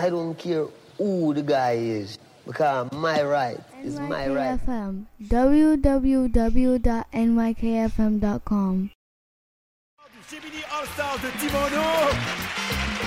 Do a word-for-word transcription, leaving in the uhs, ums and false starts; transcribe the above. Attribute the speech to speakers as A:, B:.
A: I don't care who the guy is, because my right is my right.
B: N Y K F M, w w w dot n y k f m dot com.
C: Gemini All Stars de Timono.